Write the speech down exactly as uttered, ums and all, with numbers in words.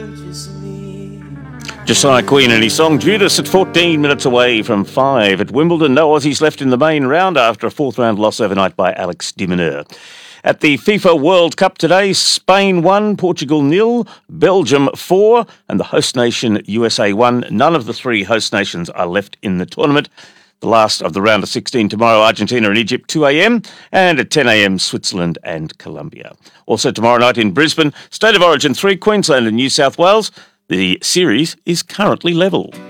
Josiah Queen and his song Judas at fourteen minutes away from five. At Wimbledon, no Aussies left in the main round after a fourth round loss overnight by Alex de Minaur. At the FIFA World Cup today, Spain one, Portugal nil, Belgium four, and the host nation U S A one. None of the three host nations are left in the tournament. The last of the round of sixteen tomorrow, Argentina and Egypt, two a.m, and at ten a.m, Switzerland and Colombia. Also tomorrow night in Brisbane, State of Origin three, Queensland and New South Wales. The series is currently level.